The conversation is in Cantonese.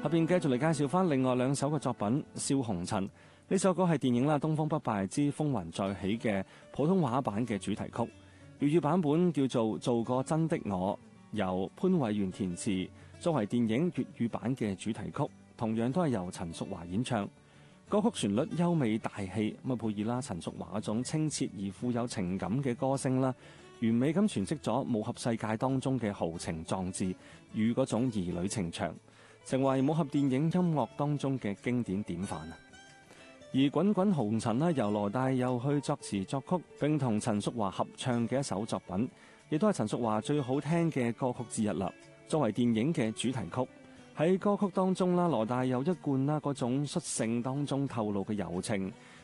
下邊繼續嚟介紹翻另外兩首嘅作品《笑紅塵》。呢首歌係電影啦《東方不敗之風雲再起》嘅普通話版嘅主題曲，粵語版本叫做《做個真的我》，由潘偉源填詞，作為電影粵語版嘅主題曲，同樣都係由陳淑樺演唱。歌曲旋律優美大氣，咁配以啦陳淑樺嗰種清澈而富有情感嘅歌聲啦，完美咁詮釋咗武俠世界當中嘅豪情壯志與嗰種兒女情長，成為武俠電影音樂當中嘅經典典範。而《滾滾紅塵》呢，由羅大佑去作詞作曲，並同陳淑樺合唱嘅一首作品，亦都係陳淑樺最好聽嘅歌曲之一啦。作為電影嘅主題曲，喺歌曲當中啦，羅大佑一貫啦嗰種率性當中透露嘅柔情，